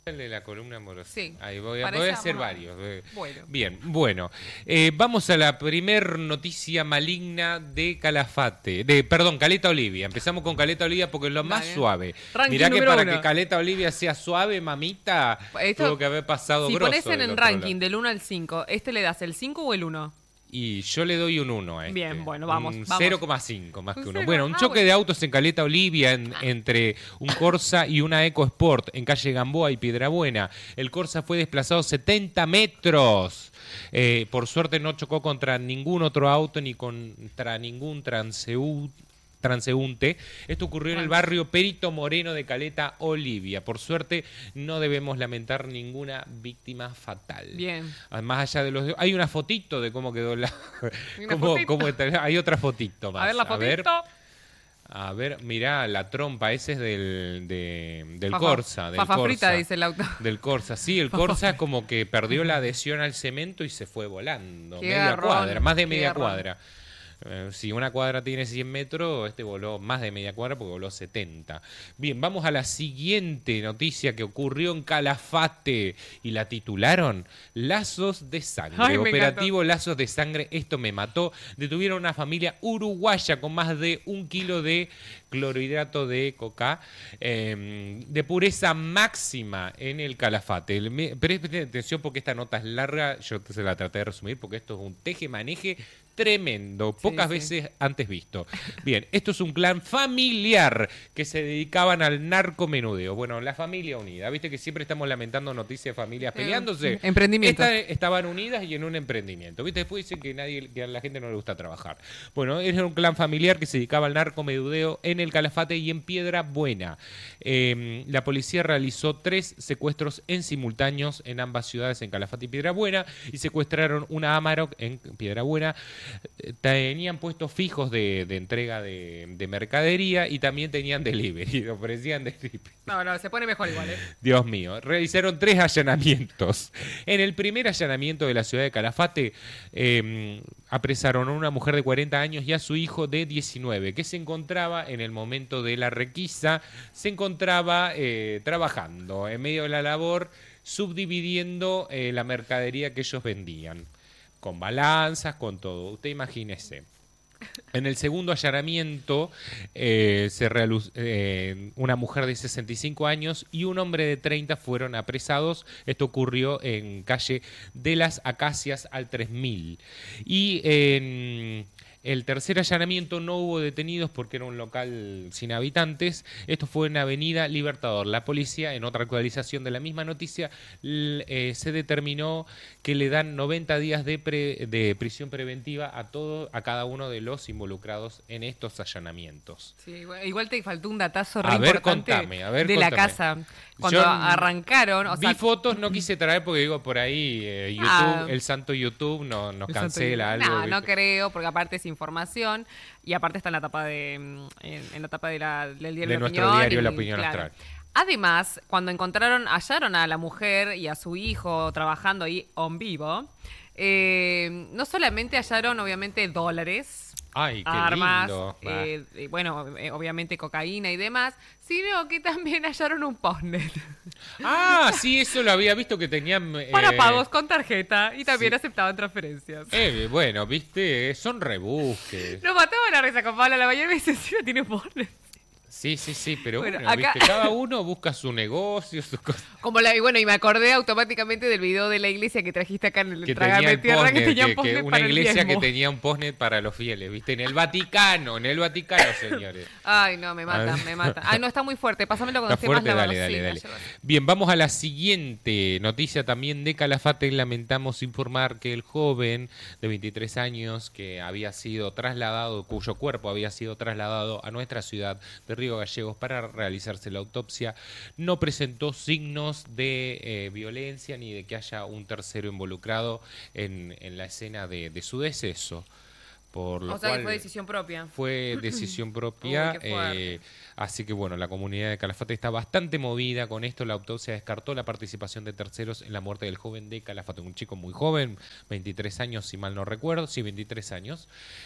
El de la columna amorosa. Sí. Ahí voy a Parece hacer amor. varios. Bueno. Bien, bueno. Vamos a la primer noticia maligna de Calafate. Perdón, Caleta Olivia. Empezamos con Caleta Olivia porque es lo más Dale. suave. Ranking Mirá que número para 1. que Caleta Olivia sea suave, mamita, Esto, tuvo que haber pasado si grosso pones en del el otro lado. ranking del 1 al 5, ¿le das el 5 o el 1? Y yo le doy un 1 a este. Bien, bueno, vamos, Un vamos. 0,5 más Un que 1. cero. Bueno, un choque Bueno. de autos en Caleta Olivia entre un Corsa y una EcoSport en calle Gamboa y Piedrabuena. El Corsa fue desplazado 70 metros. Por suerte no chocó contra ningún otro auto ni contra ningún transeúnte. Esto ocurrió en el barrio Perito Moreno de Caleta Olivia. Por suerte no debemos lamentar ninguna víctima fatal. Bien. Más allá de los... Hay una fotito de cómo quedó la... ¿Hay una fotito? Hay otra fotito más. A ver la fotito. A ver, mirá, la trompa, ese es del Fafa- Corsa. Del Fafa frita, Corsa. dice el auto. Del Corsa, sí, el Fafa Corsa frita. como que perdió la adhesión al cemento y se fue volando. Qué Media garrón, cuadra, más de qué media garrón. cuadra. Si una cuadra tiene 100 metros, este voló más de media cuadra porque voló 70. Bien, vamos a la siguiente noticia que ocurrió en Calafate y la titularon Lazos de Sangre. Ay, me Operativo Lazos de Sangre, esto me mató. Detuvieron a una familia uruguaya con más de 1 kilo de clorhidrato de coca de pureza máxima en el Calafate. Presten atención porque esta nota es larga, yo se la traté de resumir porque esto es un teje-maneje tremendo, pocas sí. veces antes visto. Bien, esto es un clan familiar que se dedicaban al narcomenudeo. Bueno, la familia unida, viste que siempre estamos lamentando noticias de familias peleándose. Emprendimiento. Estaban unidas y en un emprendimiento. Viste, después dicen que a la gente no le gusta trabajar. Bueno, era un clan familiar que se dedicaba al narcomenudeo en el Calafate y en Piedra Buena. La policía realizó 3 secuestros en simultáneos en ambas ciudades, en Calafate y Piedra Buena, y secuestraron una Amarok en Piedra Buena. Tenían puestos fijos de entrega de mercadería y también tenían delivery, ofrecían delivery. No, se pone mejor igual, ¿eh? Dios mío, realizaron 3 allanamientos. En el primer allanamiento de la ciudad de Calafate, apresaron a una mujer de 40 años y a su hijo de 19, que se encontraba en el momento de la requisa, se encontraba trabajando en medio de la labor, subdividiendo la mercadería que ellos vendían, con balanzas, con todo. Usted imagínese. En el segundo allanamiento, una mujer de 65 años y un hombre de 30 fueron apresados. Esto ocurrió en calle de las Acacias al 3000. Y en el tercer allanamiento no hubo detenidos porque era un local sin habitantes. Esto fue en Avenida Libertador. La policía, en otra actualización de la misma noticia, se determinó que le dan 90 días de prisión preventiva a cada uno de los involucrados en estos allanamientos. Sí, igual te faltó un datazo re A ver, importante contame, de la casa. Cuando Yo arrancaron, o vi sea, fotos, no quise traer porque digo por ahí YouTube, Ah. el santo YouTube nos el cancela santo- algo. No, no ¿viste? creo, porque aparte es información y aparte está en la tapa en la tapa del diario De La nuestro Opinión. diario y, La Opinión claro. Astral. Además, cuando hallaron a la mujer y a su hijo trabajando ahí en vivo, no solamente hallaron obviamente dólares, Ay, qué armas, lindo. obviamente cocaína y demás, sino que también hallaron un postnet Ah, sí, eso lo había visto que tenían... para pagos con tarjeta y también sí. aceptaban transferencias. Bueno, viste, son rebusques. Nos mataba la risa con Pablo a la mañana y me dice, sí, no tiene postnet. Sí, pero Bueno, bueno, acá- viste, cada uno busca su negocio, sus cosas. Y me acordé automáticamente del video de la iglesia que trajiste acá en el Que Trágame tenía el Tierra, que postnet, tenía un que postnet una para el iglesia que diezmo. tenía un postnet para los fieles, viste, en el Vaticano, señores. Ay, no, me mata. Ay, no, está muy fuerte. Pásamelo cuando Está esté más fuerte, lavado. dale. Sí, ayer. Bien, vamos a la siguiente noticia también de Calafate. Lamentamos informar que el joven de 23 años que había sido trasladado, cuyo cuerpo había sido trasladado a nuestra ciudad de Río Gallegos para realizarse la autopsia, no presentó signos de violencia ni de que haya un tercero involucrado en la escena de su deceso. por lo O sea que cual fue decisión propia. fue decisión propia. Uy, qué fuerte. Así que bueno, la comunidad de Calafate está bastante movida con esto. La autopsia descartó la participación de terceros en la muerte del joven de Calafate, un chico muy joven, 23 años si mal no recuerdo, sí, 23 años.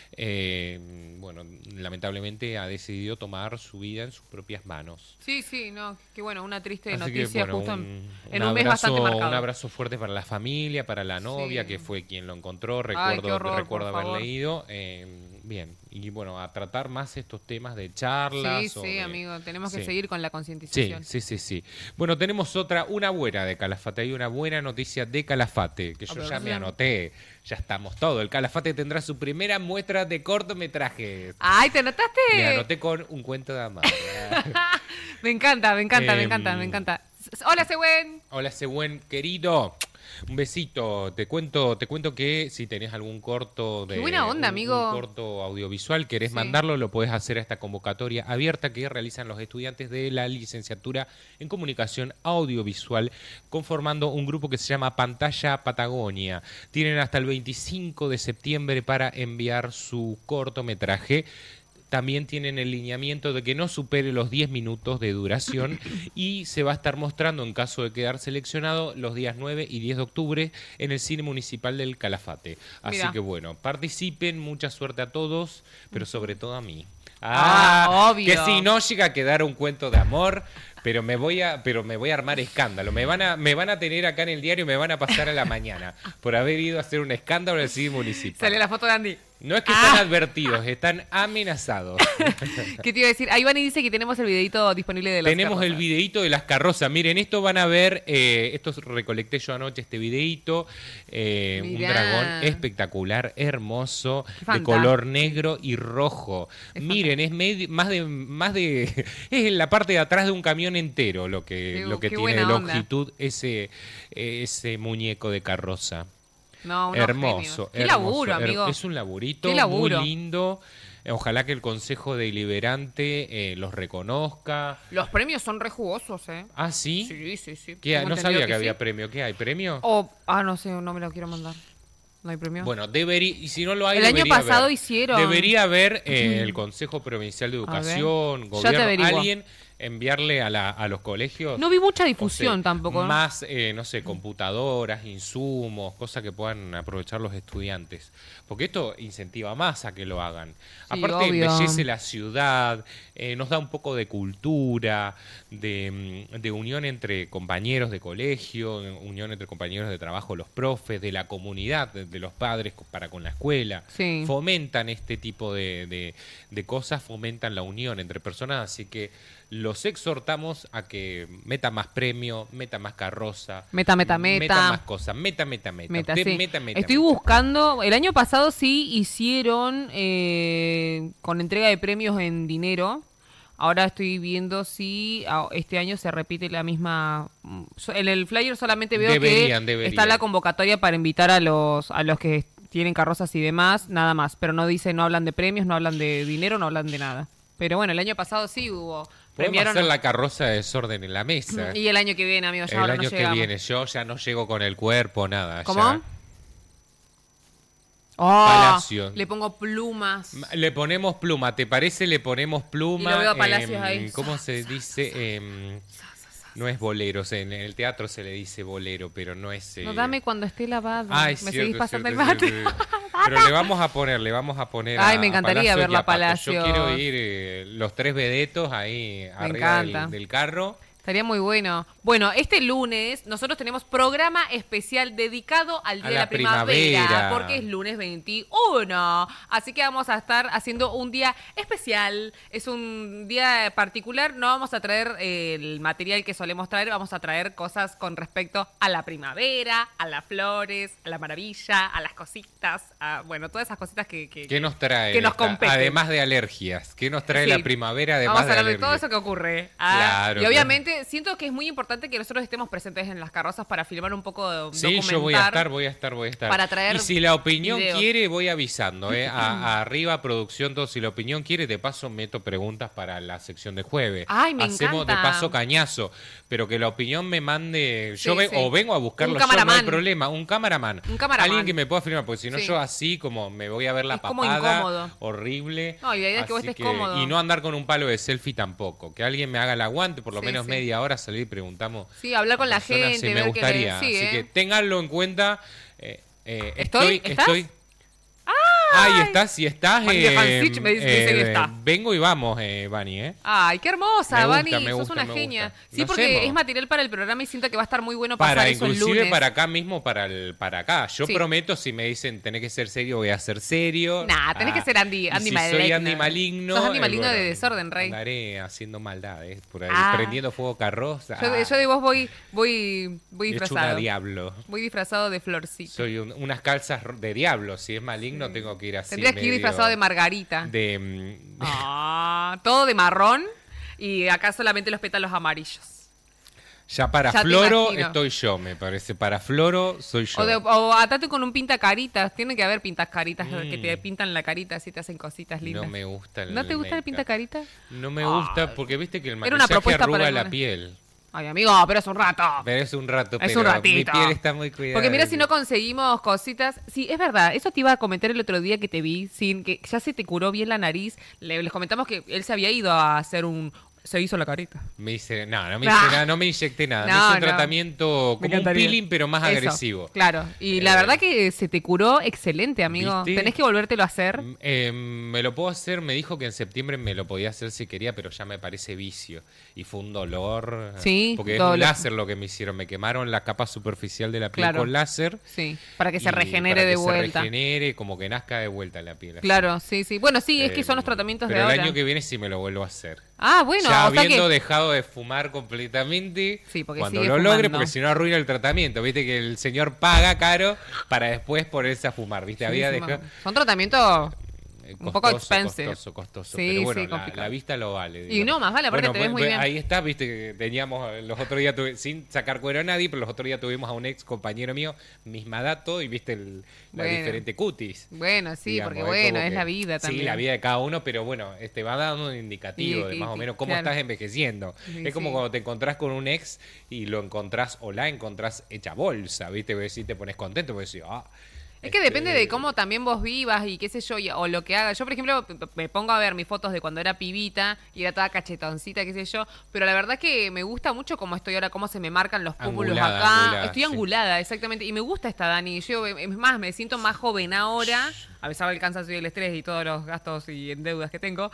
Bueno, lamentablemente ha decidido tomar su vida en sus propias manos. Sí, sí, no, qué bueno, una triste Así que, noticia bueno, justo en un abrazo, mes bastante marcado. un abrazo fuerte para la familia, para la novia, Sí. que fue quien lo encontró. Ay, qué horror, Recuerdo por haber favor. leído. Bien, y bueno, a tratar más estos temas de charlas. Sí, sí, amigo, tenemos que Sí. seguir con la Sí, concientización. sí. Bueno, tenemos una buena de Calafate. Hay una buena noticia de Calafate, que A yo ver, ya me dígame. anoté. Ya estamos todo. El Calafate tendrá su primera muestra de cortometrajes. Ay, ¿te anotaste? Me anoté con un cuento de amor. Me encanta, me encanta, me Em, encanta, me encanta. Hola, Següen. Hola, ese buen querido. Un besito. Te cuento que si tenés algún corto de Qué buena onda, amigo. un corto audiovisual, querés Sí. mandarlo, lo podés hacer a esta convocatoria abierta que realizan los estudiantes de la licenciatura en comunicación audiovisual, conformando un grupo que se llama Pantalla Patagonia. Tienen hasta el 25 de septiembre para enviar su cortometraje. También tienen el lineamiento de que no supere los 10 minutos de duración y se va a estar mostrando, en caso de quedar seleccionado, los días 9 y 10 de octubre en el Cine Municipal del Calafate. Así Mirá. que bueno, participen, mucha suerte a todos, pero sobre todo a mí. Obvio. Que si no llega a quedar un cuento de amor, pero me voy a armar escándalo. Me van a tener acá en el diario y me van a pasar a la mañana por haber ido a hacer un escándalo en el Cine Municipal. Sale la foto de Andy. No es que están advertidos, están amenazados. ¿Qué te iba a decir? Ahí Vani dice que tenemos el videito disponible de las Tenemos el carrozas. videíto de las carrozas. Miren, esto van a ver, esto recolecté yo anoche, este videíto. Un Mirá. dragón espectacular, hermoso, de Fantástico. color negro y rojo. Es Miren, es más de es la parte de atrás de un camión entero lo que Qué tiene buena de onda. longitud ese muñeco de carroza. No, unos Hermoso, genios. Qué hermoso. laburo, amigo. Es un laburito Qué laburo. muy lindo. Ojalá que el Consejo Deliberante los reconozca. Los premios son re jugosos, ¿eh? ¿Ah, sí? Sí. ¿Qué? Tengo No entendido sabía que había sí. premio. ¿Qué hay? ¿Premio? No sé, no me lo quiero mandar. ¿No hay premio? Bueno, y si no lo hay, El año debería pasado haber. hicieron. Debería haber el Consejo Provincial de ver. Educación, Ya te gobierno, averiguo. alguien enviarle a los colegios. No vi mucha o difusión sea, tampoco. ¿No? Más, no sé, computadoras, insumos, cosas que puedan aprovechar los estudiantes. Porque esto incentiva más a que lo hagan. Sí, Aparte, obvio. embellece la ciudad, nos da un poco de cultura, de unión entre compañeros de colegio, unión entre compañeros de trabajo, los profes, de la comunidad, de los padres para con la escuela. Sí. Fomentan este tipo de cosas, fomentan la unión entre personas, así que los exhortamos a que meta más premio, meta más carroza, Meta. meta más cosas, meta. Meta, Usted sí. meta. Estoy buscando. El año pasado sí hicieron con entrega de premios en dinero. Ahora estoy viendo si este año se repite la misma. En el flyer solamente veo Deberían. está la convocatoria para invitar a los que tienen carrozas y demás, nada más. Pero no hablan de premios, no hablan de dinero, no hablan de nada. Pero bueno, el año pasado sí hubo. Podemos hacer la carroza de desorden en la mesa. Y el año que viene, amigo, ya El ahora año no que llegamos. viene, yo ya no llego con el cuerpo, nada. ¿Cómo? Ya. Palacio. Le pongo plumas. Le ponemos pluma, ¿te parece? Le ponemos pluma. Y lo veo a Palacios ahí. ¿Cómo se dice? No es bolero, en el teatro se le dice bolero, pero no es... No, dame cuando esté lavado. Ah, Me es seguís cierto, pasando cierto, el mate. cierto. Pero le vamos a poner Ay, a- me a encantaría Palacios verla y a Pato. Palacios. Yo quiero ir los tres vedetos ahí arriba encanta. del carro. Estaría muy bueno. Bueno, este lunes nosotros tenemos programa especial dedicado al Día A de la la Primavera, primavera. porque es lunes 21. Así que vamos a estar haciendo un día especial. Es un día particular. No vamos a traer el material que solemos traer, vamos a traer cosas con respecto a la primavera, a las flores, a la maravilla, a las cositas, bueno, todas esas cositas que ¿Qué nos trae? que nos competen. Además de alergias. ¿Qué nos trae Sí. la primavera además Vamos a de hablar de todo alergias? eso que ocurre. Claro, Y obviamente que siento que es muy importante que nosotros estemos presentes en las carrozas para filmar un poco de Sí, documentar. yo voy a estar. Para traer y si la opinión videos. quiere, voy avisando. Arriba, producción, todo. Si la opinión quiere, de paso meto preguntas para la sección de jueves. Ay, me Hacemos encanta. de paso cañazo. Pero que la opinión me mande. Sí, Yo sí. o vengo a buscarlo Un yo, no hay cameraman. problema. Un cameraman. Alguien que me pueda filmar, porque si no, Sí. yo así como me voy a ver la Es como papada. incómodo. Horrible. No, y la idea es que vos Así estés cómodo. Y no andar con un palo de selfie tampoco. Que alguien me haga el aguante, por lo Sí, menos sí. media hora salir y preguntamos. Sí, hablar con la personas, gente, sí, me ver que gustaría. sí, Así que ténganlo en cuenta. ¿Estás? Ahí estás, si estás. María Hansich me dice que está. Vengo y vamos, Vani, Ay, qué hermosa, Me Vani, gusta, me sos gusta, una me genia. gusta. Sí, Nos porque hacemos. es material para el programa y siento que va a estar muy bueno pasar Para eso el inclusive lunes. para acá mismo, para acá. Yo Sí. prometo, si me dicen tenés que ser serio, voy a ser serio. Nah, tenés que ser Andy y si Maligno. soy Andy Maligno. Sos Andy Maligno de Desorden, Rey. Andaré haciendo maldades por ahí, Ah. prendiendo fuego carroza. Yo de vos voy Hecho una disfrazado. diablo. Voy disfrazado de florcita. Soy unas calzas de diablo. Si es maligno, tengo que ir así. Tendrías que ir medio disfrazado de Margarita. Todo de marrón y acá solamente los pétalos amarillos. Ya para Ya te Floro imagino. estoy yo, me parece. Para Floro soy yo. O atate con un pintacaritas. Tiene que haber pintas-caritas que te pintan la carita así te hacen cositas lindas. No me gusta el ¿No te gusta el make-up. pintacarita? No me gusta porque viste que el Era una maquillaje propuesta para arruga el la lunes. piel. Ay, amigo, pero es un rato. Pero es un rato, Es pero un ratito. mi piel está muy cuidada. Porque mira, si no conseguimos cositas. Sí, es verdad. Eso te iba a comentar el otro día que te vi. Sin que ya se te curó bien la nariz. Les comentamos que él se había ido a hacer se hizo la carita. Me hice, no me Ah. hice nada, no me inyecté nada. No, me hice un no. tratamiento Me como un encantaría. peeling, pero más Eso, agresivo. Claro. Y la verdad que se te curó excelente, amigo. ¿Viste? Tenés que volvértelo a hacer. Me lo puedo hacer, me dijo que en septiembre me lo podía hacer si quería, pero ya me parece vicio. Y fue un dolor. Sí, Porque es dolor. un láser lo que me hicieron. Me quemaron la capa superficial de la piel Claro. con láser. Sí. Para que se y regenere para de que vuelta. Se regenere, como que nazca de vuelta la piel. así. Claro, sí, sí. Bueno, sí, es que son los tratamientos de pero ahora. el año que viene sí me lo vuelvo a hacer. Ah, bueno, ya o sea habiendo que... dejado de fumar completamente Sí, porque cuando sigue lo logre, fumando. porque si no arruina el tratamiento. Viste que el señor paga caro para después ponerse a fumar. Viste, Sí, había sí, dejado. son tratamientos un poco expensive. Costoso. Sí, Pero bueno, sí, complicado. la vista lo vale. Y digamos. no, más vale, aparte te ves muy bien. Ahí está, viste que teníamos los otros días, sin sacar cuero a nadie, pero los otros días tuvimos a un ex compañero mío, misma dato, y viste la Bueno. diferente cutis. Bueno, sí, digamos, porque bueno, como es que- la vida también. Sí, la vida de cada uno, pero bueno, te va dando un indicativo de más o menos cómo claro. estás envejeciendo. Sí, es como sí. cuando te encontrás con un ex y lo encontrás o la encontrás hecha bolsa, ¿viste? Porque si te pones contento, porque decís, Es que depende de cómo también vos vivas y qué sé yo, o lo que hagas. Yo, por ejemplo, me pongo a ver mis fotos de cuando era pibita y era toda cachetoncita, qué sé yo, pero la verdad es que me gusta mucho cómo estoy ahora, cómo se me marcan los pómulos Angulada, acá. angulada, Estoy sí. angulada, exactamente, y me gusta esta Dani. Yo, es más, me siento más joven ahora, a pesar del cansancio y el estrés y todos los gastos y deudas que tengo.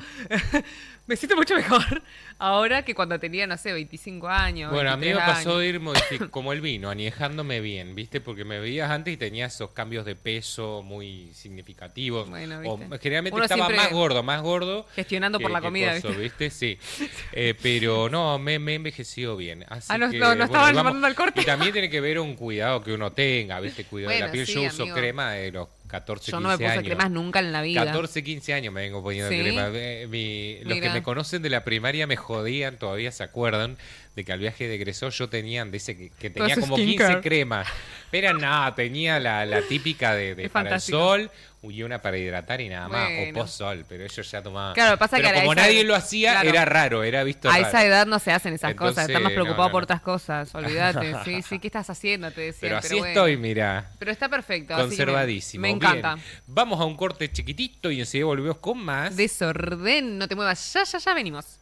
Me siento mucho mejor ahora que cuando tenía, no sé, 25 años. Bueno, a mí me 23 pasó años. de ir como el vino, aniejándome bien, ¿viste? Porque me veías antes y tenía esos cambios de peso muy significativos. Bueno, o ¿viste? generalmente Uno estaba siempre más gordo. gestionando por la comida, ¿viste? Sí. Pero no, me he envejecido bien. Así Ah, no, que, no bueno, estaban vamos. mandando al corte. Y también tiene que ver un cuidado que uno tenga, ¿viste? Cuidado de Bueno, la piel. sí, Yo uso amigo. crema de los 14, Yo 15 no me puse años. cremas nunca en la vida. 14, 15 años me vengo poniendo ¿Sí? crema. Los que Mira. me conocen de la primaria me jodían, todavía se acuerdan de que al viaje de egresó yo tenía de ese que Todo tenía ese como skincare. 15 cremas. Pero nada, tenía la típica de Es para el fantástico. sol y una para hidratar y nada más. Bueno. O post-sol, pero ellos ya tomaban. Claro, pasa pero que a como esa- nadie lo hacía, claro. era raro, era visto A raro. esa edad no se hacen esas Entonces, cosas, estás más preocupado no. por otras cosas, olvídate. Sí, sí, ¿qué estás haciendo? Te decía. Pero así bueno. estoy, mira. Pero está perfecto. así que Conservadísimo. Me encanta. Bien. Vamos a un corte chiquitito y enseguida volvemos con más. Desorden, no te muevas. Ya venimos.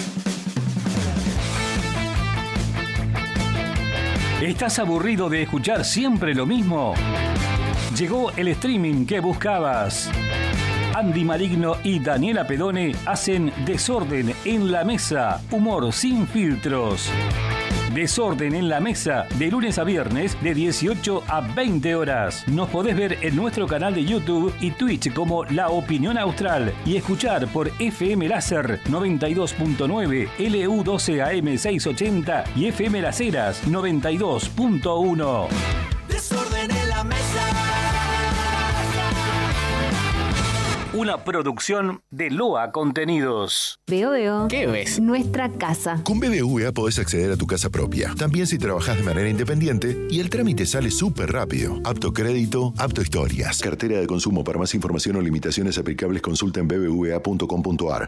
¿Estás aburrido de escuchar siempre lo mismo? Llegó el streaming que buscabas. Andy Maligno y Daniela Pedone hacen Desorden en la Mesa, humor sin filtros. Desorden en la Mesa, de lunes a viernes, de 18 a 20 horas. Nos podés ver en nuestro canal de YouTube y Twitch como La Opinión Austral y escuchar por FM Láser 92.9, LU12 AM 680 y FM Las Heras 92.1. Desorden en la mesa. Una producción de Loa Contenidos. Veo. ¿Qué ves? Nuestra casa. Con BBVA podés acceder a tu casa propia, también si trabajás de manera independiente, y el trámite sale súper rápido. Apto crédito, apto historias. Cartera de consumo. Para más información o limitaciones aplicables, consulta en bbva.com.ar.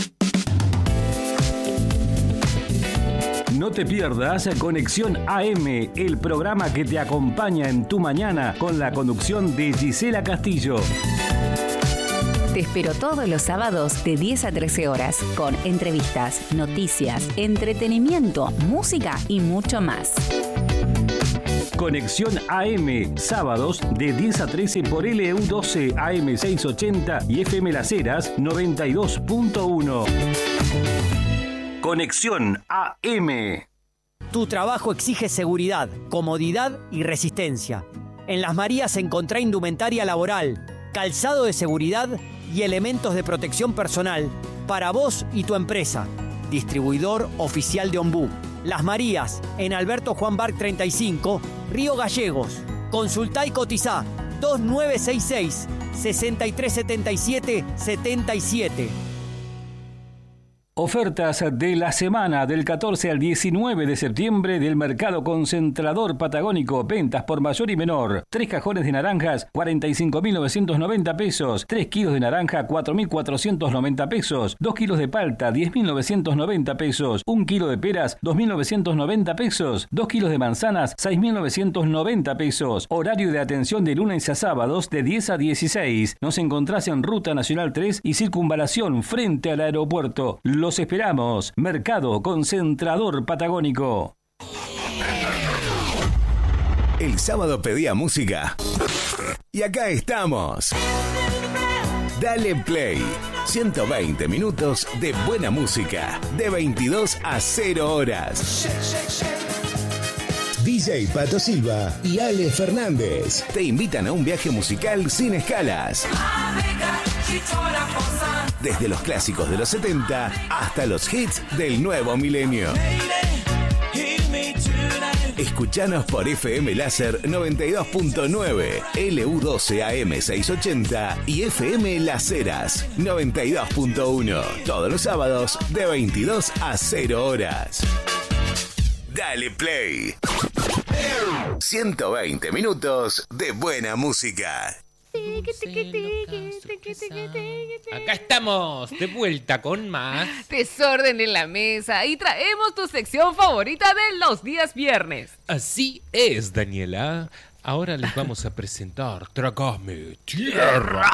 No te pierdas Conexión AM, el programa que te acompaña en tu mañana con la conducción de Gisela Castillo. Te espero todos los sábados de 10 a 13 horas con entrevistas, noticias, entretenimiento, música y mucho más. Conexión AM, sábados de 10 a 13 por LU12 AM 680 y FM Las Heras 92.1. Conexión AM. Tu trabajo exige seguridad, comodidad y resistencia. En Las Marías encontrá indumentaria laboral, calzado de seguridad y elementos de protección personal para vos y tu empresa. Distribuidor oficial de Ombú. Las Marías, en Alberto Juan Barc 35, Río Gallegos. Consultá y cotizá 2966-6377-77. Ofertas de la semana del 14 al 19 de septiembre del Mercado Concentrador Patagónico. Ventas por mayor y menor. 3 cajones de naranjas, 45.990 pesos. 3 kilos de naranja, 4.490 pesos. 2 kilos de palta, 10.990 pesos. 1 kilo de peras, 2.990 pesos. 2 kilos de manzanas, 6.990 pesos. Horario de atención de lunes a sábados de 10 a 16. Nos encontrás en Ruta Nacional 3 y Circunvalación frente al aeropuerto. Los esperamos. Mercado Concentrador Patagónico. El sábado pedía música. Y acá estamos. Dale Play. 120 minutos de buena música. De 22 a 0 horas. DJ Pato Silva y Ale Fernández te invitan a un viaje musical sin escalas. Desde los clásicos de los 70 hasta los hits del nuevo milenio. Escuchanos por FM Láser 92.9, LU12 AM 680 y FM Las Heras 92.1. Todos los sábados de 22 a 0 horas. Dale Play. 120 minutos de buena música. Acá estamos, de vuelta con más Desorden en la mesa y traemos tu sección favorita de los días viernes. Así es, Daniela. Ahora les vamos a presentar Trágame Tierra.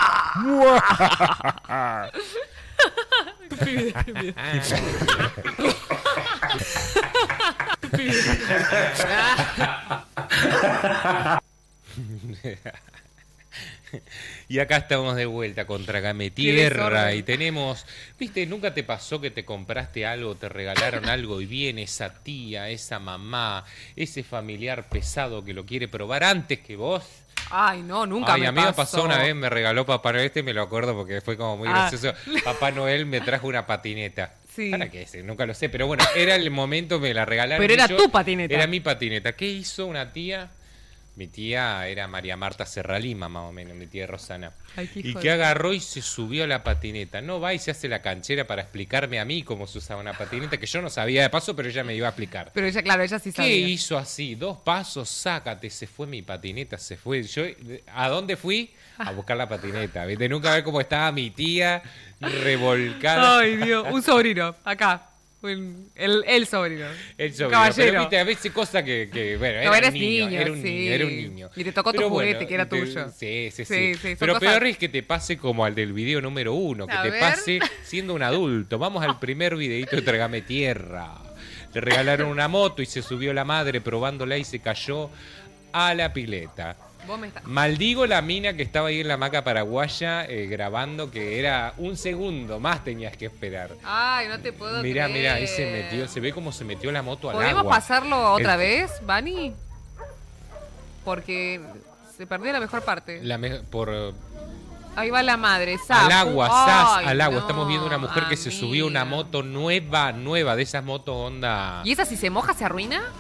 Y acá estamos de vuelta con Trágame Tierra y tenemos, viste, ¿nunca te pasó que te compraste algo, te regalaron algo y viene esa tía, esa mamá, ese familiar pesado que lo quiere probar antes que vos? Ay, no, nunca me pasó. A mí me pasó una vez, me regaló Papá Noel, me lo acuerdo porque fue como muy gracioso. Papá Noel me trajo una patineta. Sí. ¿Para qué? Nunca lo sé, pero bueno, era el momento, me la regalaron. Pero era tu patineta. Era mi patineta. ¿Qué hizo una tía? Mi tía era María Marta Serralima, más o menos, mi tía Rosana. Ay, y que agarró y se subió a la patineta. No va y se hace la canchera para explicarme a mí cómo se usaba una patineta, que yo no sabía de paso, pero ella me iba a explicar. Pero ella, claro, ella sí sabía. ¿Qué hizo así? 2 pasos, sácate, se fue mi patineta, se fue. Yo, ¿a dónde fui? A buscar la patineta, ¿viste? Nunca ver cómo estaba mi tía revolcada. Ay, Dios, un sobrino, acá. El sobrino. El sobrino. Caballero. Pero viste, a veces cosas que bueno, no, era eres un niño, niño, era un sí. niño, era un niño. Y te tocó tu juguete, que era tuyo. Sí. son Pero cosas... peor es que te pase como al del video número 1, que A te ver. pase siendo un adulto. Vamos al primer videito de Trágame Tierra. Le regalaron una moto y se subió la madre probándola y se cayó a la pileta. Maldigo la mina que estaba ahí en la hamaca paraguaya grabando, que era un segundo más tenías que esperar. Ay, no te puedo Mirá, creer. ahí se metió, se ve cómo se metió la moto al agua. ¿Podemos pasarlo otra vez, Vani? Porque se perdió la mejor parte. Ahí va la madre, al agua, al agua. No, Estamos viendo una mujer que se subió a una moto nueva, de esas motos onda. ¿Y esa si se moja se arruina?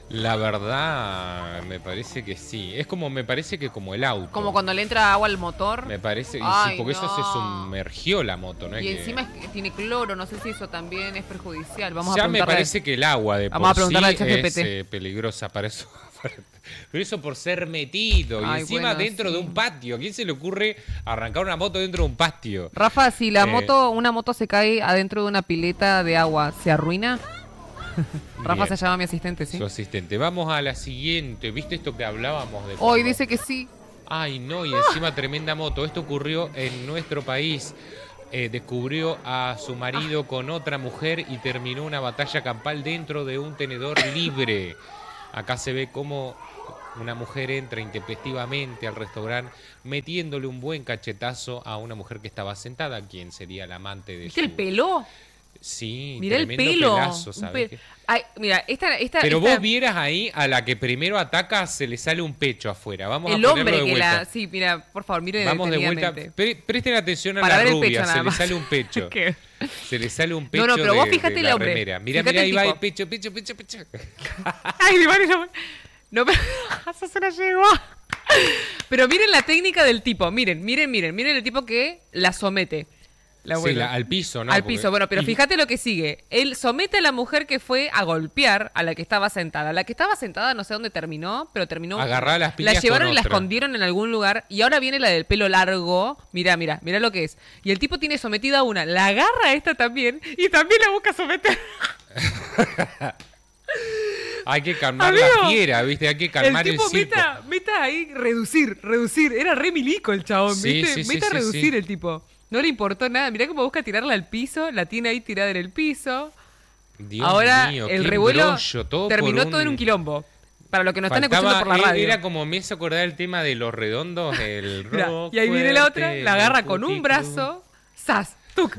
La verdad, me parece que sí. Me parece que como el auto. Como cuando le entra agua al motor. Me parece, y sí, Ay, porque eso no. se sumergió la moto, ¿no? Y encima es que tiene cloro, no sé si eso también es perjudicial. Vamos ya a me preguntarle. parece que el agua de Vamos a por sí preguntarle al es ChatGPT. peligrosa para eso. Pero eso por ser metido. Y Ay, encima bueno, dentro sí. de un patio. ¿A quién se le ocurre arrancar una moto dentro de un patio? Rafa, si una moto se cae adentro de una pileta de agua, ¿se arruina? Rafa Bien. se llama mi asistente, ¿sí? Su asistente. Vamos a la siguiente. ¿Viste esto que hablábamos de Hoy cuando- dice que sí. Ay, no, y encima tremenda moto. Esto ocurrió en nuestro país. Descubrió a su marido con otra mujer y terminó una batalla campal dentro de un tenedor libre. Acá se ve cómo una mujer entra intempestivamente al restaurante metiéndole un buen cachetazo a una mujer que estaba sentada, quien sería la amante de ¿Viste su... el pelo? Sí, Mirá el tremendo pelo. pelazo, Un ¿sabes? pe- Ay, mira, Pero vos vieras ahí a la que primero ataca, se le sale un pecho afuera. Vamos el a ponerlo hombre de que vuelta. la... Sí, mira, por favor, miren Vamos de vuelta. detenidamente. Presten atención a Para la ver el rubia, pecho nada se le más. sale un pecho. ¿Qué? Se le sale un pecho No, pero vos de fíjate el la hombre. remera. Mira, Fíjate mira, ahí el va tipo. el pecho, pecho, pecho, pecho. Ay, no, pero eso se la llegó. Pero miren la técnica del tipo. Miren el tipo que la somete. La Sí, abuela. al piso, ¿no? Al Porque- piso, bueno, pero y- fíjate lo que sigue. Él somete a la mujer que fue a golpear a la que estaba sentada. La que estaba sentada no sé dónde terminó, pero terminó... Agarrá las La piñas llevaron con y la otra. escondieron en algún lugar. Y ahora viene la del pelo largo. Mirá lo que es. Y el tipo tiene sometida a una. La agarra a esta también y también la busca someter. Hay que calmar Amigo, la fiera, ¿viste? Hay que calmar el, tipo circo. meta ahí, reducir. Era re milico el chabón, Sí, ¿viste? sí, sí, meta a sí, reducir sí. el tipo. No le importó nada. Mirá cómo busca tirarla al piso. La tiene ahí tirada en el piso. Dios Ahora mío, el qué revuelo embrollo, todo terminó por todo en un quilombo. Para los que nos están Faltaba- escuchando por la radio. Era como me hizo acordar el tema de los redondos, el Mirá, rock y ahí viene la otra, fuerte, la agarra el con un puticlub. brazo. ¡Zas! ¡Tuc!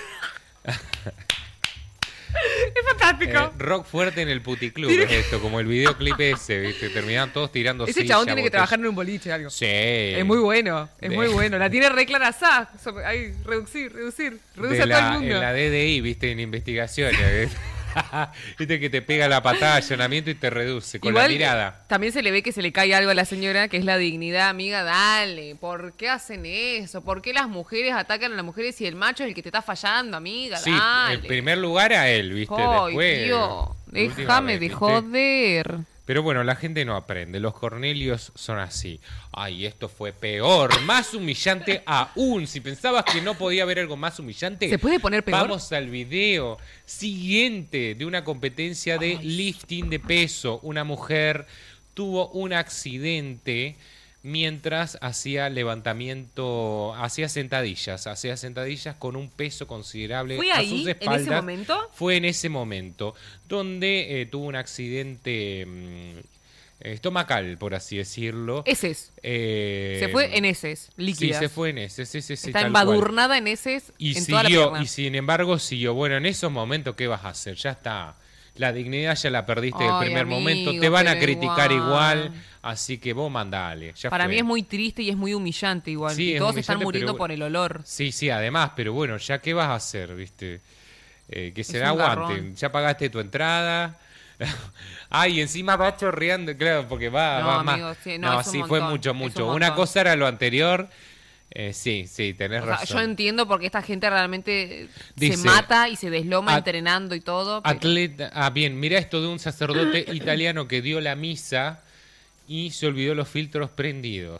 Es fantástico. Rock fuerte en el puticlub Tiene es esto, como el videoclip ese, ¿viste? Terminaban todos tirando Ese silla, chabón tiene que botella. trabajar en un boliche o algo. Sí. Es muy bueno, es De- muy bueno. La tiene re clara, ¡zas! Ahí, reduce De a todo el mundo. En la DDI, ¿viste? En investigaciones. ¿viste? Viste que te pega la patada de allanamiento y te reduce con la mirada. También se le ve que se le cae algo a la señora, que es la dignidad, amiga, dale. ¿Por qué hacen eso? ¿Por qué las mujeres atacan a las mujeres y el macho es el que te está fallando, amiga? Sí, dale. en primer lugar a él, ¿viste? Ay, Después. Dios, última déjame vez, de ¿viste? joder. Pero bueno, la gente no aprende. Los Cornelios son así. Ay, esto fue peor, más humillante aún. Si pensabas que no podía haber algo más humillante, ¿Se puede poner peor? vamos al video siguiente de una competencia de lifting de peso. Una mujer tuvo un accidente mientras hacía levantamiento, hacía sentadillas con un peso considerable ¿Fue a ahí, sus en ese espaldas. momento? Fue en ese momento, donde tuvo un accidente estomacal, por así decirlo. Heces. Se fue en heces, líquidas. Sí, se fue en heces. Sí, Está tal embadurnada en heces y en toda la siguió, pierna. y sin embargo siguió. Bueno, en esos momentos, ¿qué vas a hacer? Ya está. La dignidad ya la perdiste del Ay, primer amigo, momento. Te van a pero criticar igual. igual. Así que vos mandale. Ya Para fue. mí es muy triste y es muy humillante igual. Sí, y es todos están humillante, muriendo pero- por el olor. Sí, además, pero bueno, ya qué vas a hacer, ¿viste? Que se Es la un aguanten. garrón. Ya pagaste tu entrada. Ay, encima va chorreando, claro, porque va, No, va amigo, más. sí, no, es un sí, fue montón, mucho. es un Una montón. cosa era lo anterior. Sí, tenés O sea, razón. yo entiendo porque esta gente realmente Dice, se mata y se desloma at- entrenando y todo. pero- Atleta, bien, mira esto de un sacerdote italiano que dio la misa y se olvidó los filtros prendidos.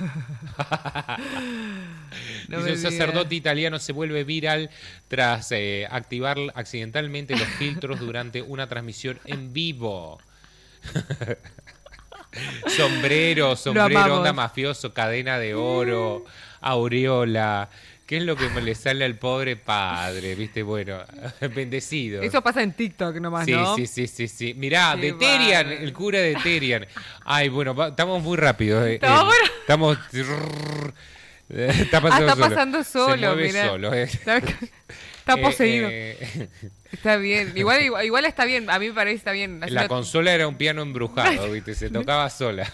No Dice, me un sacerdote italiano se vuelve viral tras activar accidentalmente los filtros durante una transmisión en vivo. Sombrero, amamos. onda mafioso, cadena de oro, aureola. ¿Qué es lo que le sale al pobre padre? ¿Viste? Bueno, bendecido. Eso pasa en TikTok nomás, Sí, ¿no? sí. Mirá, Qué de Terian, bárbaro. el cura de Terian. Ay, bueno, estamos muy rápidos. Estamos muy- Estamos... Está pasando está solo. pasando Se solo, mueve mirá. solo. Está poseído. Está bien. Igual está bien. A mí me parece está bien. Así La no- consola era un piano embrujado, ¿viste? Se tocaba sola.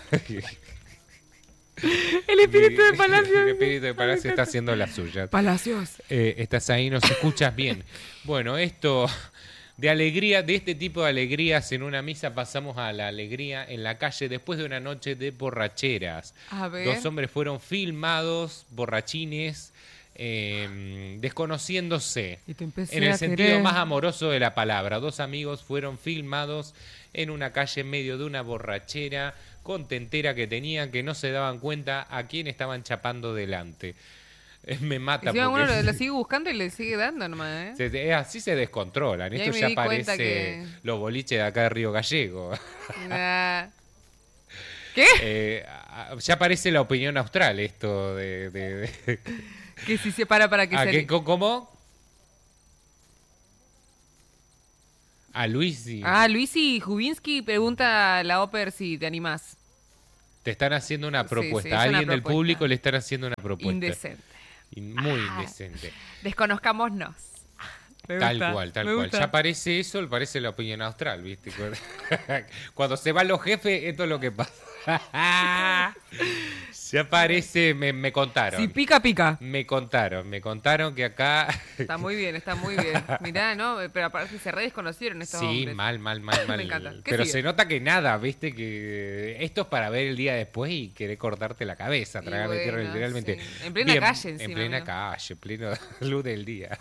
El espíritu de Palacios. El espíritu de Palacio está haciendo las suyas. Palacios. Estás ahí, nos escuchas bien. Bueno, esto De alegría, de este tipo de alegrías en una misa pasamos a la alegría en la calle después de una noche de borracheras. A ver. 2 hombres fueron filmados, borrachines, desconociéndose. Y te empecé En el a sentido querer. más amoroso de la palabra. 2 amigos fueron filmados en una calle en medio de una borrachera con tentera que tenían, que no se daban cuenta a quién estaban chapando delante. Me mata Encima porque uno lo sigue buscando y le sigue dando nomás, ¿eh? así se descontrolan. Y ahí Esto me ya di cuenta parece que- los boliches de acá de Río Gallego. Nah. ¿Qué? Ya parece la opinión austral esto de... Que si se para que se... ¿Cómo? A Luisi. Luisi Jubinsky pregunta a la Oper si te animás. Te están haciendo una Sí, propuesta. sí, es A alguien una del propuesta. público le están haciendo una propuesta. Indecente. Muy indecente. Desconozcámonos. Me Tal gusta, cual, tal me cual. gusta. Ya parece eso, parece la opinión austral, ¿viste? Cuando se van los jefes, esto es lo que pasa. Ya parece, me contaron. Si pica, pica. Me contaron que acá... Está muy bien, está muy bien. Mirá, ¿no? Pero aparte se re desconocieron estos Sí, hombres. mal. Me encanta. ¿Qué Pero sigue? se nota que nada, ¿viste? Que esto es para ver el día después y querer cortarte la cabeza, Y tragarme tierra bueno, literalmente. sí. En plena calle encima, En plena amigo. calle, pleno luz del día.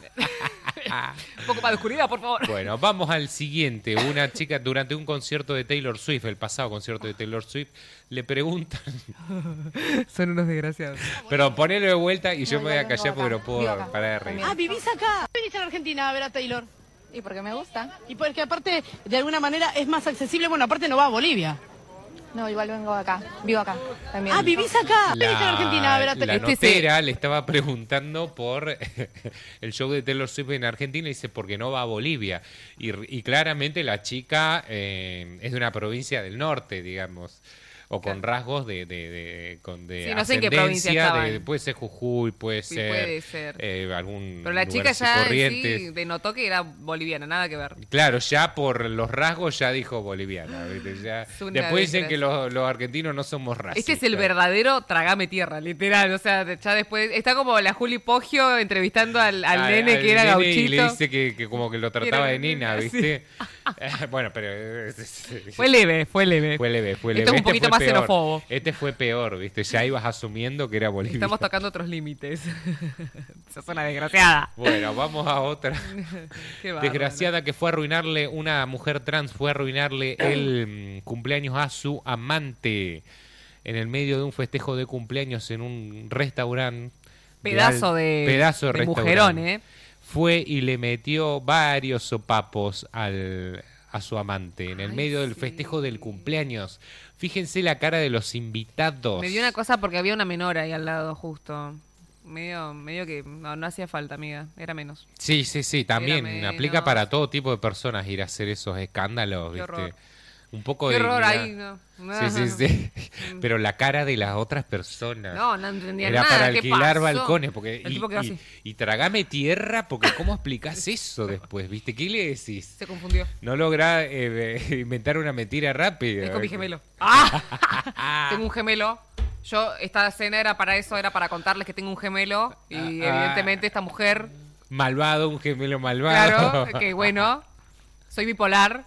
Un poco más de oscuridad, por favor. Bueno, vamos al siguiente. Una chica durante un concierto de Taylor Swift, el pasado concierto de Taylor Swift, le preguntan... Son unos desgraciados. Pero ponelo de vuelta y yo me voy a callar porque no puedo parar de reír. ¿Vivís acá? ¿Viniste a la Argentina a ver a Taylor? Y porque me gusta. Y porque aparte, de alguna manera, es más accesible. Bueno, aparte no va a Bolivia. No, igual vengo acá. Vivo acá también. ¿Vivís acá? ¿Viniste a la Argentina a ver a La Taylor? notera le estaba preguntando por el show de Taylor Swift en Argentina y dice, ¿por qué no va a Bolivia? Y claramente la chica es de una provincia del norte, digamos, o con rasgos de Sí, no sé en qué provincia estaban. puede ser Jujuy, puede Sí, ser, puede ser. Algún Pero la lugar chica así, ya en Corrientes. sí denotó que era boliviana, nada que ver. Claro, ya por los rasgos ya dijo boliviana. ¿Viste? Ya, Es una después dicen que desgracia. los argentinos no somos racistas. Este es el verdadero tragame tierra, literal. O sea, ya después está como la Juli Poggio entrevistando al nene que era nene gauchito. Y le dice que como que lo trataba era de nena, sí. ¿viste? Bueno, pero... Fue leve. Fue leve. Esto es un poquito fue más peor. xenófobo. Este fue peor, ¿viste? Ya ibas asumiendo que era Bolivia. Estamos tocando otros límites. Esa es una desgraciada. Bueno, vamos a otra. Qué bárbaro. Desgraciada que fue a arruinarle, una mujer trans fue a arruinarle el cumpleaños a su amante en el medio de un festejo de cumpleaños en un restaurante. Pedazo de restaurante. mujerón, ¿eh? Fue y le metió varios sopapos a su amante en el medio del festejo del cumpleaños. Fíjense la cara de los invitados. Me dio una cosa porque había una menor ahí al lado, justo. Medio que no hacía falta, amiga. Era menos. Sí, también Era aplica menos. para todo tipo de personas ir a hacer esos escándalos, Qué ¿viste? horror. Un poco Qué de horror dignidad. ahí, ¿no? Sí. Pero la cara de las otras personas. No entendía Era nada. para ¿Qué alquilar pasó? balcones. Porque, El tipo quedó así. y tragame tierra, porque ¿cómo explicás eso después? ¿Viste? ¿Qué le decís? Se confundió. No lográ inventar una mentira rápida. Es con mi gemelo. ¡Ah! Tengo un gemelo. Esta cena era para eso, era para contarles que tengo un gemelo. Y evidentemente esta mujer, Malvado, un gemelo malvado. claro, que bueno, soy bipolar.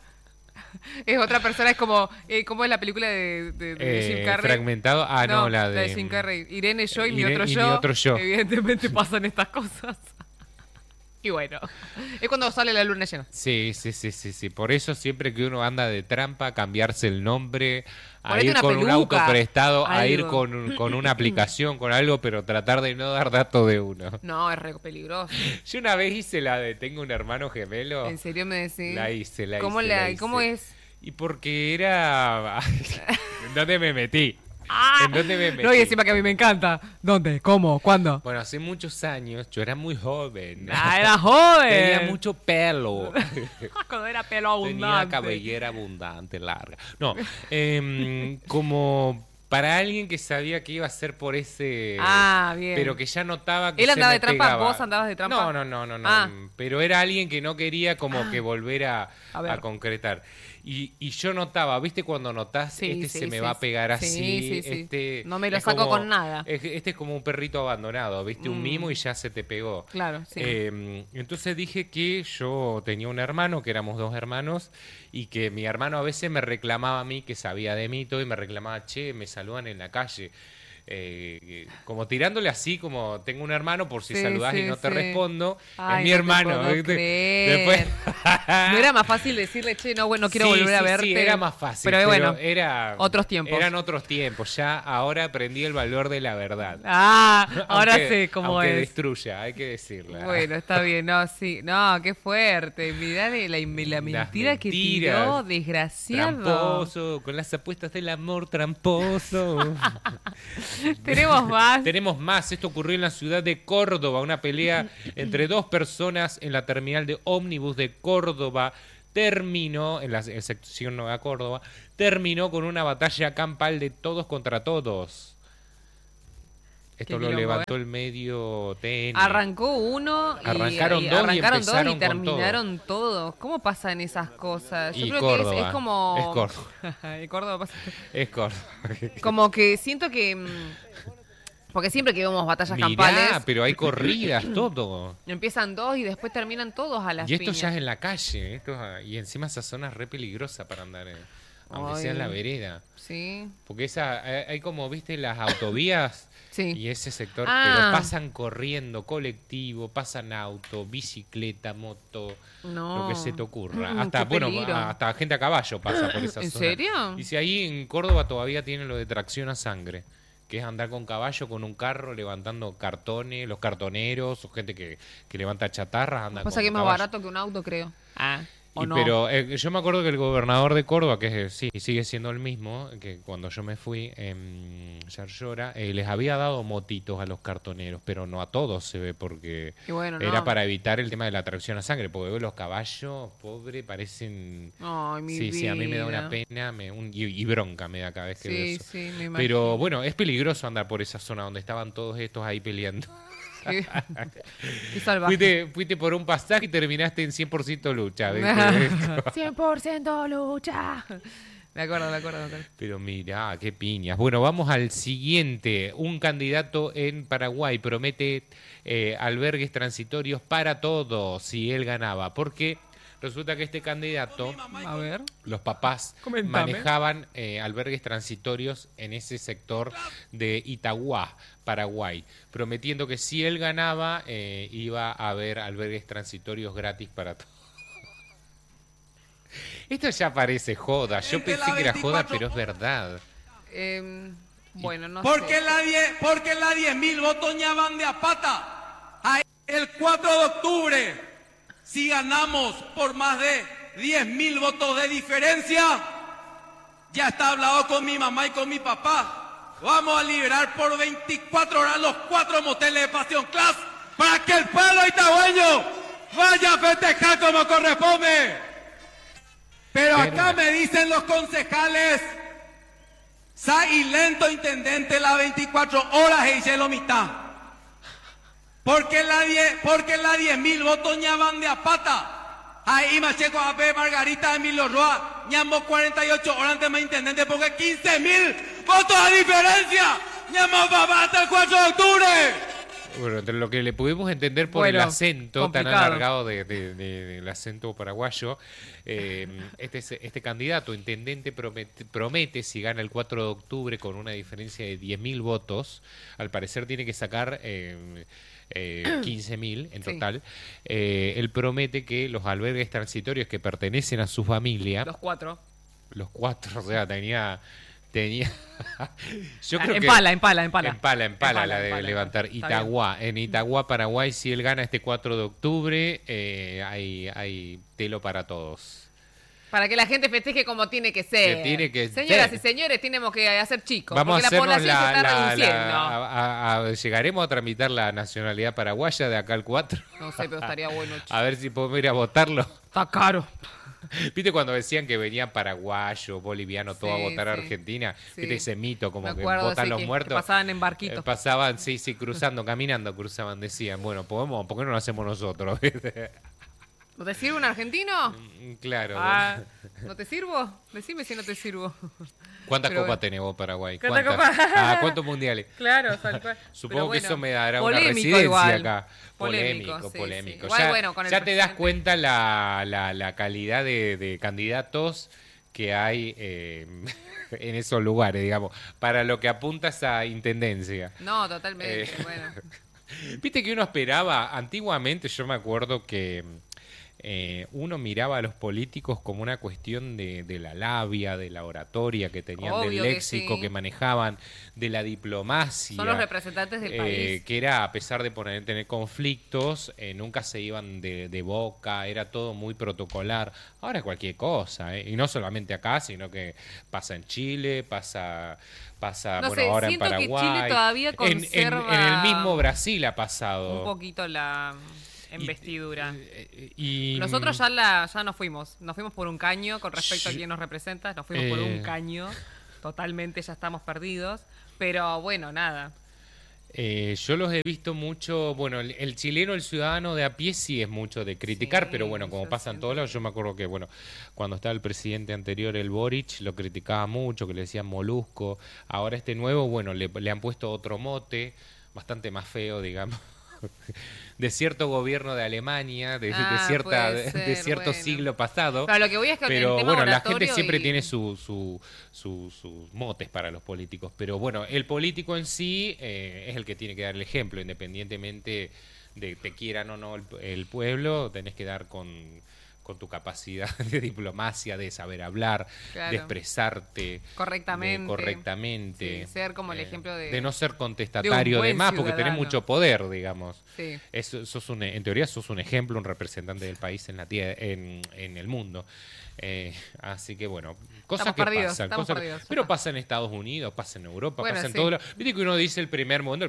Es otra persona, es como es la película de Jim Carrey. Fragmentado. No, la de Jim Carrey. Irene, yo y mi Irene otro y yo. mi otro yo. Evidentemente pasan estas cosas. Y bueno, es cuando sale la luna llena. Sí. Por eso siempre que uno anda de trampa, cambiarse el nombre, a Ponete ir una con un auto peluca, prestado, a ir algo. con una aplicación, con algo, pero tratar de no dar datos de uno. No, es re peligroso. Yo una vez hice la de tengo un hermano gemelo. ¿En serio me decís? La hice. ¿Cómo ¿Cómo es? Y porque era... ¿En dónde me metí? ¿En dónde me metí? No, y encima que a mí me encanta. ¿Dónde? ¿Cómo? ¿Cuándo? Bueno, hace muchos años yo era muy joven. Era joven. Tenía mucho pelo. Cuando era pelo abundante. Tenía cabellera abundante, larga. No, como para alguien que sabía que iba a ser por ese... bien. Pero que ya notaba que ¿Él se andaba me de trampa? pegaba. ¿Vos andabas de trampa? No. Ah. Pero era alguien que no quería como que volver A ver. a concretar. Y yo notaba, ¿viste cuando notás? Sí, Se me va a pegar así. Sí. No me lo saco con nada. Este es como un perrito abandonado, ¿viste? Un mimo y ya se te pegó. Claro, sí. Entonces dije que yo tenía un hermano, que éramos 2 hermanos, y que mi hermano a veces me reclamaba a mí, que sabía de mí todo, y me reclamaba, che, me saludan en la calle. Como tirándole así, como tengo un hermano, por si saludás y no te respondo. Ay, es mi hermano. Después... No era más fácil decirle, che, no quiero volver a verte. Sí, era más fácil. Pero bueno, otros tiempos. Eran otros tiempos. Ya ahora aprendí el valor de la verdad. Ahora sé cómo aunque es. destruya, hay que decirla. Bueno, está bien. No, qué fuerte. Mirá la mentira que tiró, desgraciado. Tramposo, con las apuestas del amor tramposo. Tenemos más. Esto ocurrió en la ciudad de Córdoba. Una pelea entre 2 personas en la terminal de ómnibus de Córdoba terminó, en la sección Nueva Córdoba, terminó con una batalla campal de todos contra todos. Esto lo levantó el medio TN. Arrancó uno arrancaron dos y terminaron todos. ¿Cómo pasan esas cosas? Yo creo Córdoba. que es como... Es Córdoba. Córdoba pasa... Es Córdoba. Como que siento que... Porque siempre que vemos batallas campales... pero hay corridas, todo. Empiezan 2 y después terminan todos a las piñas. Y esto piñas. ya es en la calle. Y encima esa zona es re peligrosa para andar, aunque sea en la vereda. Sí. Porque hay como, viste, las autovías... Sí. Y ese sector, pero pasan corriendo, colectivo, pasan auto, bicicleta, moto, lo que se te ocurra. Hasta gente a caballo pasa por esa zona. ¿En serio? Y si ahí en Córdoba todavía tienen lo de tracción a sangre, que es andar con caballo, con un carro, levantando cartones, los cartoneros, o gente que levanta chatarras, anda pasa que es más barato que un auto, creo. No. Pero yo me acuerdo que el gobernador de Córdoba, que sigue siendo el mismo, que cuando yo me fui en Yarlora, les había dado motitos a los cartoneros, pero no a todos se ve, porque era para evitar el tema de la tracción a sangre, porque los caballos, pobre, parecen... Ay, mi vida. Sí, a mí me da una pena y bronca me da cada vez que veo eso. Sí, me imagino. Pero bueno, es peligroso andar por esa zona donde estaban todos estos ahí peleando. Fuiste por un pasaje y terminaste en 100% lucha. 100% lucha. Me acuerdo. Pero mira, qué piñas. Bueno, vamos al siguiente. Un candidato en Paraguay promete albergues transitorios para todos si él ganaba. Porque resulta que este candidato, los papás manejaban albergues transitorios en ese sector de Itagua, Paraguay, prometiendo que si él ganaba iba a haber albergues transitorios gratis para todos. Esto ya parece joda. Yo pensé que era joda, pero es verdad. Bueno, no porque sé. Porque la 10.000 votos ya van de a pata. El 4 de octubre, si ganamos por más de 10.000 votos de diferencia, ya está hablado con mi mamá y con mi papá. Vamos a liberar por 24 horas los 4 moteles de Pasión Class para que el pueblo itagüeño vaya a festejar como corresponde. Pero acá me dicen los concejales, y lento intendente las 24 horas y hice lo mitad. Porque la 10.000 votos ya van de a pata. Ahí Macheco AP, Margarita, Emilio Roa, ñamo 48 horas antes más intendente porque 15.000 votos a diferencia. ñamo papá hasta el 4 de octubre. Bueno, entre lo que le pudimos entender por el acento complicado. Tan alargado del acento paraguayo, este candidato intendente promete, si gana el 4 de octubre con una diferencia de 10.000 votos, al parecer tiene que sacar 15.000 en total. Él promete que los albergues transitorios que pertenecen a su familia... Los 4, o sea, tenía yo creo en pala la de levantar Itagua. En Itagua, Paraguay, si él gana este 4 de octubre, hay telo para todos. Para que la gente festeje como tiene que ser. Señoras y señores, tenemos que hacer chicos. Vamos porque la población se está reduciendo. ¿Llegaremos a tramitar la nacionalidad paraguaya de acá al 4? No sé, pero estaría bueno. A ver si podemos ir a votarlo. Está caro. ¿Viste cuando decían que venían paraguayos, bolivianos, todo a votar a Argentina? ¿Viste ese mito como que votan los muertos? Que pasaban en barquitos. Pasaban, caminando cruzaban, decían, bueno, ¿por qué no lo hacemos nosotros? ¿No te sirve un argentino? Claro. ¿No te sirvo? Decime si no te sirvo. ¿Cuántas copas tenés vos, Paraguay? ¿Cuántas copas? ¿Cuántos mundiales? Claro, tal cual. Supongo que eso me dará una polémico residencia igual. acá. Polémico. Polémico. Igual, Ya te das cuenta la calidad de candidatos que hay en esos lugares, digamos, para lo que apunta esa intendencia. No, totalmente, bueno. Viste que uno esperaba, antiguamente yo me acuerdo que uno miraba a los políticos como una cuestión de la labia, de la oratoria que tenían, Obvio del léxico que manejaban, de la diplomacia. Son los representantes del país. Que era, a pesar de tener conflictos, nunca se iban de boca, era todo muy protocolar. Ahora es cualquier cosa, y no solamente acá, sino que pasa en Chile, pasa no bueno, sé, ahora en siento Paraguay. que Chile todavía conserva en el mismo Brasil ha pasado. un poquito la investidura. Y nosotros ya nos fuimos por un caño con respecto a quién nos representa, nos fuimos por un caño, totalmente ya estamos perdidos, pero bueno, nada. Yo los he visto mucho, bueno, el chileno, el ciudadano de a pie sí es mucho de criticar, pero bueno, como pasa en todos lados, yo me acuerdo que, bueno, cuando estaba el presidente anterior, el Boric, lo criticaba mucho, que le decían molusco. Ahora este nuevo, bueno, le han puesto otro mote, bastante más feo, digamos, de cierto gobierno de Alemania, de cierto siglo pasado. Pero lo que voy es que pero el tema bueno, la gente siempre y... tiene sus motes para los políticos. Pero bueno, el político en sí es el que tiene que dar el ejemplo, independientemente de te quieran o no el pueblo, tenés que dar con tu capacidad de diplomacia, de saber hablar, de expresarte correctamente. Sí, ser como el ejemplo de no ser contestatario de más, porque tenés mucho poder, digamos. Sí. En teoría sos un ejemplo, un representante del país en la tierra, en el mundo. Así que bueno, cosas que pasan. Pero pasa en Estados Unidos, pasa en Europa, pasa en todos lados. Viste que uno dice el primer mundo.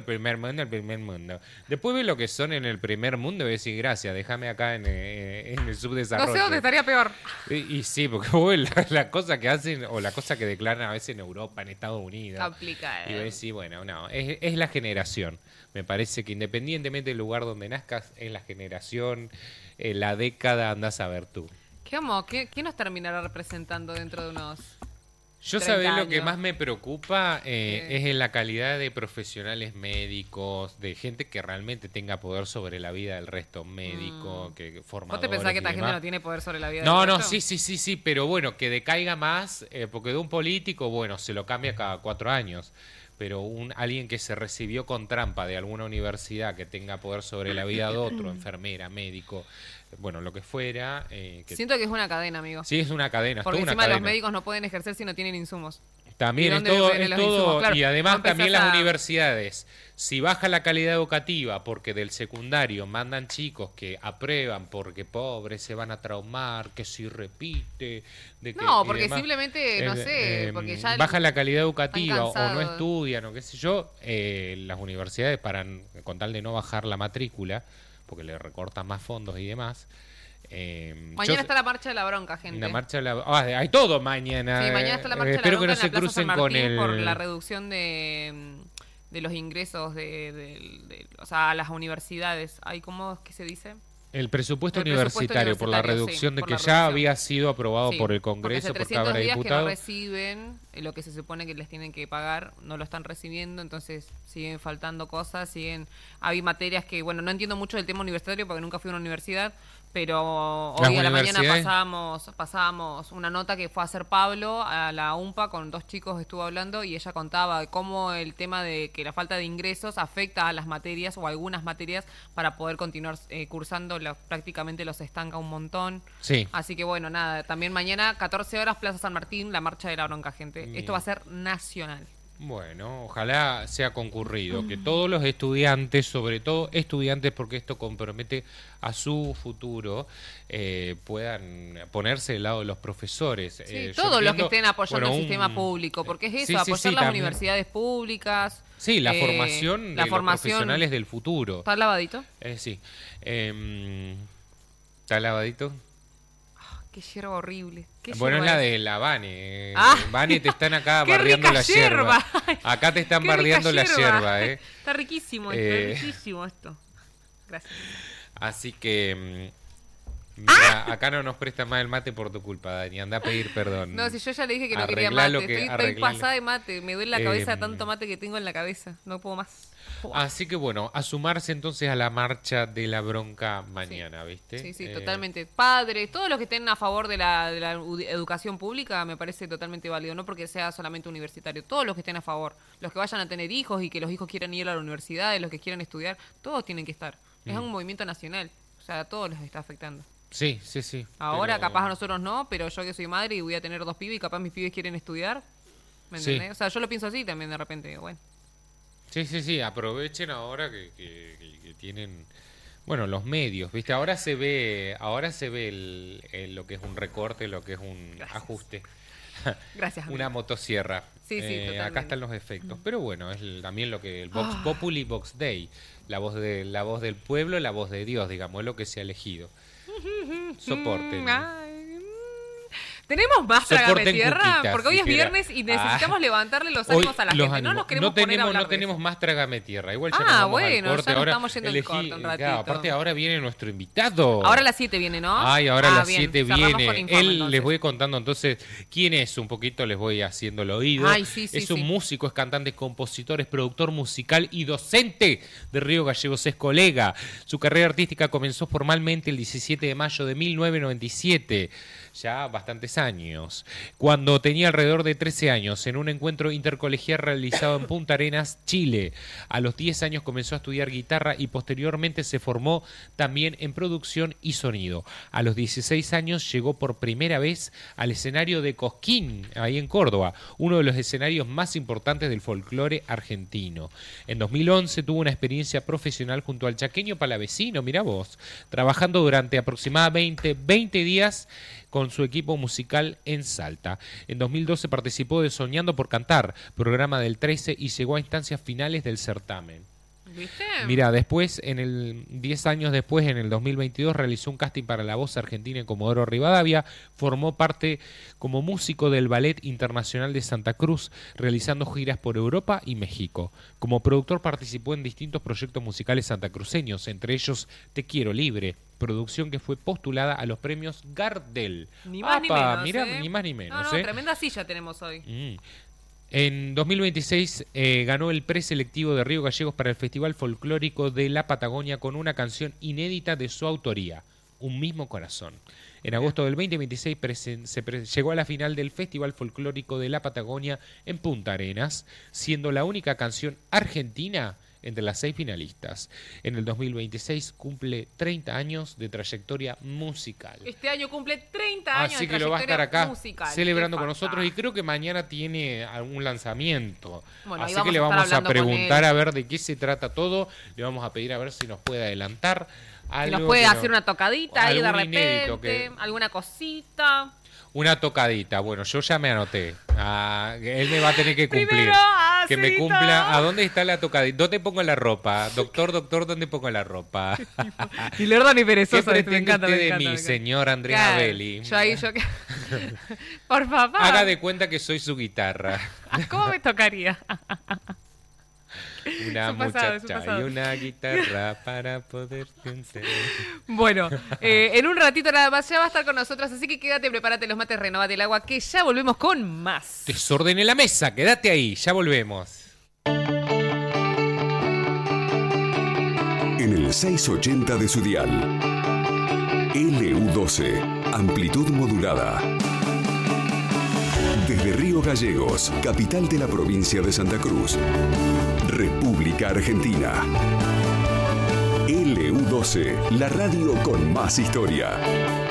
Después ves lo que son en el primer mundo y decís, gracias, déjame acá en el subdesarrollo. No sé dónde estaría peor. Y sí, porque vos la cosa que hacen o la cosa que declaran a veces en Europa, en Estados Unidos. Complicado. Y vos decís, bueno, no, es la generación. Me parece que independientemente del lugar donde nazcas, es la generación, la década, andás a ver tú. ¿Qué nos terminará representando dentro de unos Yo sabés lo que más me preocupa es en la calidad de profesionales médicos, de gente que realmente tenga poder sobre la vida del resto, médico, que formadores. ¿Vos te pensás que esta gente no tiene poder sobre la vida del resto? No, sí, pero bueno, que decaiga más, porque de un político, bueno, se lo cambia cada 4 años. Pero alguien que se recibió con trampa de alguna universidad que tenga poder sobre la vida de otro, enfermera, médico, bueno, lo que fuera. Siento que es una cadena, amigo. Sí, es una cadena. Porque encima una cadena. Los médicos no pueden ejercer si no tienen insumos. También es todo claro, y además también las universidades. Si baja la calidad educativa porque del secundario mandan chicos que aprueban porque pobres se van a traumar, que si repite... porque simplemente, no sé, porque ya... Baja la calidad educativa o no estudian o qué sé yo, las universidades con tal de no bajar la matrícula, porque le recortan más fondos y demás... mañana está la marcha de la bronca, gente. La marcha de la... hay todo mañana. Sí, mañana está la marcha de la espero bronca que no se crucen con por la reducción de los ingresos o sea, a las universidades. ¿Cómo es que se dice? El presupuesto universitario por la reducción de que ya había sido aprobado por el Congreso, por Cámara de Diputados. Que no reciben lo que se supone que les tienen que pagar, no lo están recibiendo, entonces siguen faltando cosas, hay materias que, bueno, no entiendo mucho del tema universitario porque nunca fui a una universidad, pero hoy a la mañana pasábamos una nota que fue a hacer Pablo a la UMPA, con 2 chicos estuvo hablando y ella contaba cómo el tema de que la falta de ingresos afecta a las materias o algunas materias para poder continuar cursando, prácticamente los estanca un montón. Sí. Así que bueno, nada, también mañana 14 horas Plaza San Martín, la marcha de la bronca, gente. Esto va a ser nacional. Bueno, ojalá sea concurrido, que todos los estudiantes, sobre todo estudiantes, porque esto compromete a su futuro, puedan ponerse del lado de los profesores. Sí, todos los que estén apoyando el sistema público, porque es eso, apoyar las universidades públicas. Sí, la formación de los profesionales del futuro. ¿Está lavadito? Sí. ¿Está lavadito? Qué yerba horrible. Bueno, es la de la Vane. Vane, te están acá bardeando la yerba. Acá te están bardeando la yerba. Está riquísimo esto, riquísimo esto. Gracias. Así que Mira, acá no nos presta más el mate por tu culpa, Dani. Anda a pedir perdón. No, si yo ya le dije que no quería Arreglá mate. Estoy pasada de mate. Me duele la cabeza de tanto mate que tengo en la cabeza. No puedo más. Así que bueno, a sumarse entonces a la marcha de la bronca mañana, sí. ¿viste? Sí, totalmente. Padres, todos los que estén a favor de la educación pública me parece totalmente válido. No porque sea solamente universitario. Todos los que estén a favor. Los que vayan a tener hijos y que los hijos quieran ir a la universidad, los que quieran estudiar, todos tienen que estar. Es un movimiento nacional. O sea, a todos les está afectando. Sí. Ahora capaz a nosotros no, pero yo que soy madre y voy a tener 2 pibes y capaz mis pibes quieren estudiar. ¿Me entendés? O sea, yo lo pienso así también de repente. Bueno. Sí, aprovechen ahora que tienen, bueno, los medios, ¿viste? Ahora se ve lo que es un recorte, lo que es un ajuste. Gracias. Una motosierra. Sí, totalmente. Acá están los efectos. Pero bueno, es también lo que el Vox Populi, Vox Dei, la voz del pueblo, la voz de Dios, digamos, es lo que se ha elegido. Soporten. ¿Tenemos más Trágame Tierra? Cuquitas, porque hoy es viernes y necesitamos levantarle los ánimos a la gente. No nos queremos poner a hablar No tenemos más Trágame Tierra. Igual ya nos vamos bueno, al corte. Ya ahora estamos yendo al corte un ratito. Claro, aparte ahora viene nuestro invitado. Ahora a las 7 viene, ¿no? Ahora a las bien. 7 viene. Informe, Él entonces. les voy contando entonces quién es un poquito, les voy haciendo el oído. Es un músico, es cantante, compositor, es productor musical y docente de Río Gallegos, es colega. Su carrera artística comenzó formalmente el 17 de mayo de 1997. Ya bastantes años, cuando tenía alrededor de 13 años, en un encuentro intercolegial realizado en Punta Arenas, Chile. A los 10 años comenzó a estudiar guitarra y posteriormente se formó también en producción y sonido. A los 16 años llegó por primera vez al escenario de Cosquín, ahí en Córdoba, uno de los escenarios más importantes del folclore argentino. En 2011 tuvo una experiencia profesional junto al chaqueño Palavecino, mirá vos, trabajando durante aproximadamente 20 días con su equipo musical en Salta. En 2012 participó de Soñando por Cantar, programa del 13, y llegó a instancias finales del certamen. ¿Viste? Mira, después, 10 años después, en el 2022, realizó un casting para La Voz Argentina en Comodoro Rivadavia, formó parte como músico del Ballet Internacional de Santa Cruz, realizando giras por Europa y México. Como productor participó en distintos proyectos musicales santacruceños, entre ellos Te Quiero Libre, producción que fue postulada a los premios Gardel. Ni más ni menos, mira, ni más ni menos. Tremenda silla tenemos hoy. En 2026 ganó el preselectivo de Río Gallegos para el Festival Folclórico de la Patagonia con una canción inédita de su autoría, Un Mismo Corazón. En agosto del 2026 llegó a la final del Festival Folclórico de la Patagonia en Punta Arenas, siendo la única canción argentina entre las 6 finalistas. En el 2026 cumple 30 años de trayectoria musical. Este año cumple 30 años Así de que lo va a estar acá musical. celebrando con nosotros, y creo que mañana tiene algún lanzamiento. Bueno, así que le vamos a preguntar a ver de qué se trata todo. Le vamos a pedir a ver si nos puede adelantar algo. Nos puede hacer una tocadita ahí de inédito repente, alguna cosita. Una tocadita. Bueno, yo ya me anoté. Él me va a tener que cumplir. Primero, que me cumpla. ¿A dónde está la tocadita? ¿Dónde pongo la ropa? Doctor, ¿dónde pongo la ropa? Ni lerdo ni perezoso. ¿Qué pretende usted de mí, señor Andrea Belli? Yo por favor. Haga de cuenta que soy su guitarra. ¿Cómo me tocaría? Una muchacha y una guitarra para poderte entender. Bueno, en un ratito nada más ya va a estar con nosotros, así que quédate, prepárate los mates, renovate el agua, que ya volvemos con más. Desorden en la mesa, quédate ahí, ya volvemos. En el 680 de su dial, LU12, amplitud modulada. Desde Río Gallegos, capital de la provincia de Santa Cruz, República Argentina. LU12, la radio con más historia.